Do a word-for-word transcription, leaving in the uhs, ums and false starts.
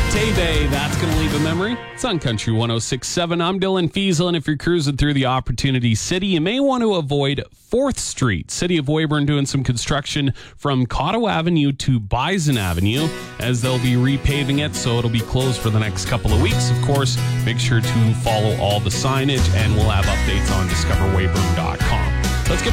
Tay Bay, that's going to leave a memory. It's on Country one oh six point seven. I'm Dylan Fiesel, and if you're cruising through the Opportunity City, you may want to avoid fourth Street. City of Weyburn doing some construction from Cotto Avenue to Bison Avenue, as they'll be repaving it, so it'll be closed for the next couple of weeks. Of course, make sure to follow all the signage, and we'll have updates on discover weyburn dot com.